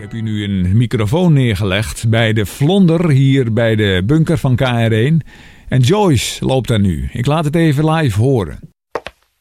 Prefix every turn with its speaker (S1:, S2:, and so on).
S1: heb u nu een microfoon neergelegd bij de Vlonder hier bij de bunker van KR1. En Joyce loopt daar nu. Ik laat het even live horen.